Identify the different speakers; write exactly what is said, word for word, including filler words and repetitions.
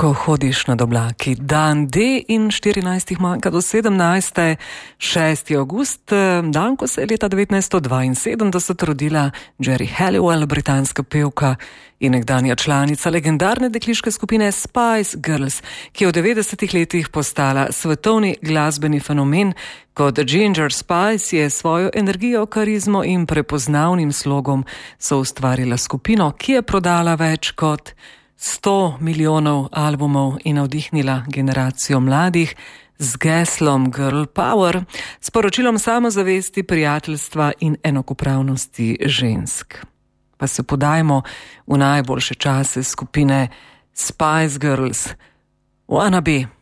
Speaker 1: Ko hodiš nad oblaki. Dan D in štirinajstih manjka do sedemnajste, šesti avgust, dan, ko se je leta devetnajststo dvainsedemdeset rodila Geri Halliwell, britanska pevka in nekdanja članica legendarne dekliške skupine Spice Girls, ki je v devetdesetih letih postala svetovni glasbeni fenomen. Kot Ginger Spice je svojo energijo, karizmo in prepoznavnim slogom soustvarila skupino, ki je prodala več kot sto milijonov albumov in navdihnila generacijo mladih z geslom Girl Power, s poročilom samozavesti, prijateljstva in enakopravnosti žensk. Pa se podajmo v najboljše čase skupine Spice Girls. Wanna Be.